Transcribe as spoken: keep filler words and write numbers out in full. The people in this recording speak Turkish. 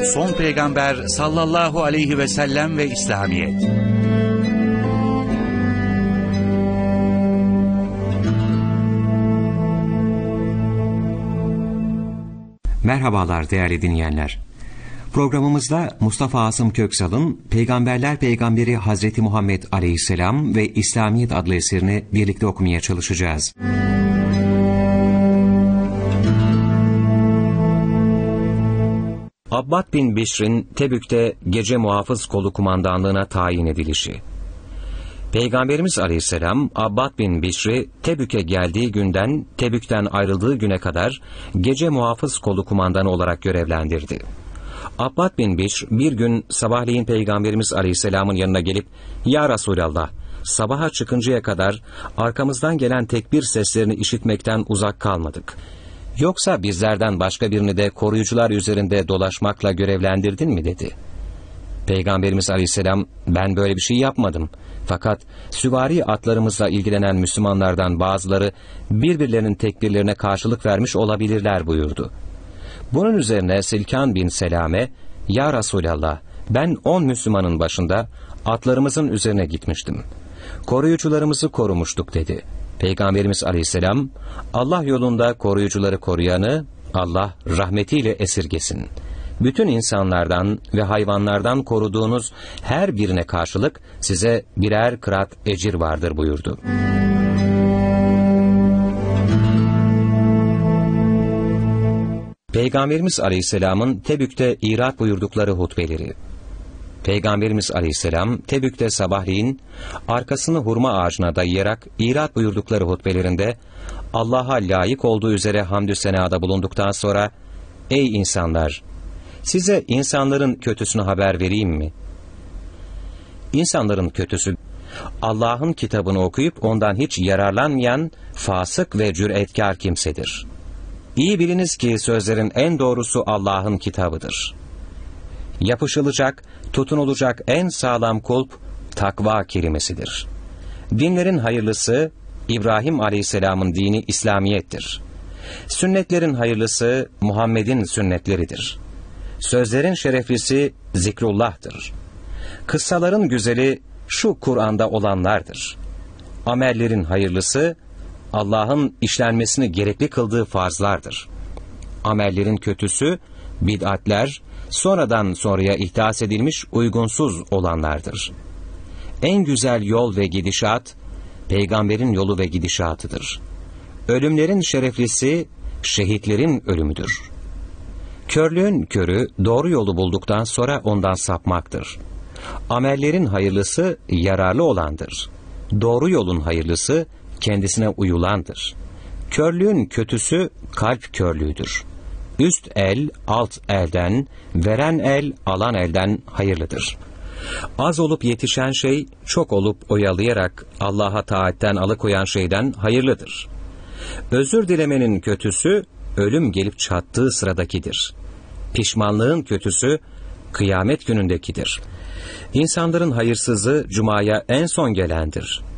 Son Peygamber sallallahu aleyhi ve sellem ve İslamiyet. Merhabalar değerli dinleyenler. Programımızda Mustafa Asım Köksal'ın Peygamberler Peygamberi Hazreti Muhammed Aleyhisselam ve İslamiyet adlı eserini birlikte okumaya çalışacağız. Abbad bin Bişr'in Tebük'te gece muhafız kolu kumandanlığına tayin edilişi. Peygamberimiz Aleyhisselam, Abbad bin Bişr'i Tebük'e geldiği günden Tebük'ten ayrıldığı güne kadar gece muhafız kolu kumandanı olarak görevlendirdi. Abbad bin Bişr bir gün sabahleyin Peygamberimiz Aleyhisselam'ın yanına gelip, "Ya Resulallah, sabaha çıkıncaya kadar arkamızdan gelen tekbir seslerini işitmekten uzak kalmadık. Yoksa bizlerden başka birini de koruyucular üzerinde dolaşmakla görevlendirdin mi?" dedi. Peygamberimiz Aleyhisselam, "Ben böyle bir şey yapmadım. Fakat süvari atlarımızla ilgilenen Müslümanlardan bazıları birbirlerinin tekbirlerine karşılık vermiş olabilirler" buyurdu. Bunun üzerine Silkan bin Selame, "Ya Resulallah, ben on Müslümanın başında atlarımızın üzerine gitmiştim. Koruyucularımızı korumuştuk" dedi. Peygamberimiz Aleyhisselam, "Allah yolunda koruyucuları koruyanı Allah rahmetiyle esirgesin. Bütün insanlardan ve hayvanlardan koruduğunuz her birine karşılık size birer kırat ecir vardır" buyurdu. Peygamberimiz Aleyhisselam'ın Tebük'te irat buyurdukları hutbeleri. Peygamberimiz Aleyhisselam Tebük'te sabahleyin arkasını hurma ağacına dayayarak irat buyurdukları hutbelerinde Allah'a layık olduğu üzere hamdü senada bulunduktan sonra, "Ey insanlar! Size insanların kötüsünü haber vereyim mi? İnsanların kötüsü, Allah'ın kitabını okuyup ondan hiç yararlanmayan fasık ve cüretkar kimsedir. İyi biliniz ki sözlerin en doğrusu Allah'ın kitabıdır. Yapışılacak, tutunulacak en sağlam kulp takva kelimesidir. Dinlerin hayırlısı İbrahim Aleyhisselam'ın dini İslamiyettir. Sünnetlerin hayırlısı Muhammed'in sünnetleridir. Sözlerin şereflisi zikrullah'tır. Kıssaların güzeli şu Kur'an'da olanlardır. Amellerin hayırlısı Allah'ın işlenmesini gerekli kıldığı farzlardır. Amellerin kötüsü bid'atler, sonradan sonraya ihdas edilmiş uygunsuz olanlardır. En güzel yol ve gidişat, peygamberin yolu ve gidişatıdır. Ölümlerin şereflisi, şehitlerin ölümüdür. Körlüğün körü, doğru yolu bulduktan sonra ondan sapmaktır. Amellerin hayırlısı, yararlı olandır. Doğru yolun hayırlısı, kendisine uyulandır. Körlüğün kötüsü, kalp körlüğüdür. Üst el, alt elden, veren el, alan elden hayırlıdır. Az olup yetişen şey, çok olup oyalayarak Allah'a taatten alıkoyan şeyden hayırlıdır. Özür dilemenin kötüsü, ölüm gelip çattığı sıradakidir. Pişmanlığın kötüsü, kıyamet günündekidir. İnsanların hayırsızı, cumaya en son gelendir.